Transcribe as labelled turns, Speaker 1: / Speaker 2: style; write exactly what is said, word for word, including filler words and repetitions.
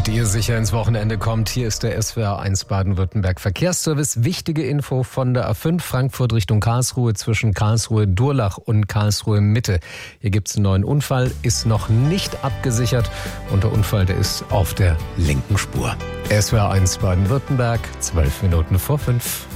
Speaker 1: Damit ihr sicher ins Wochenende kommt, hier ist der S W R eins Baden-Württemberg Verkehrsservice. Wichtige Info von der A fünf Frankfurt Richtung Karlsruhe zwischen Karlsruhe-Durlach und Karlsruhe-Mitte. Hier gibt es einen neuen Unfall, ist noch nicht abgesichert und der Unfall, der ist auf der linken Spur. S W R eins Baden-Württemberg, zwölf Minuten vor fünf.